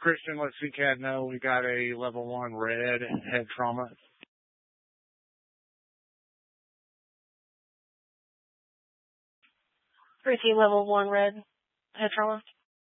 Christian, let CCAD know we got a level 1 red head trauma. Receive level 1 red head trauma.